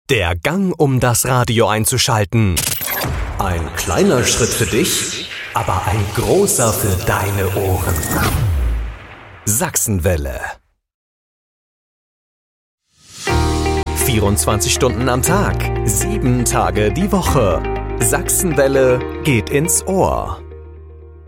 Der Gang, um das Radio einzuschalten. Ein kleiner Schritt für dich, aber ein großer für deine Ohren. Sachsenwelle. 24 Stunden am Tag, 7 Tage die Woche. Sachsenwelle geht ins Ohr.